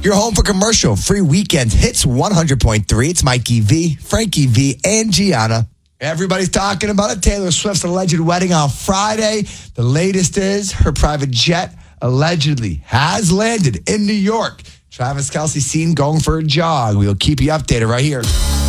You're home for commercial free weekends. Hits 100.3. It's Mikey V, Frankie V, and Gianna. Everybody's talking about it. Taylor Swift's alleged wedding on Friday. The latest is her private jet allegedly has landed in New York. Travis Kelce seen going for a jog. We'll keep you updated right here.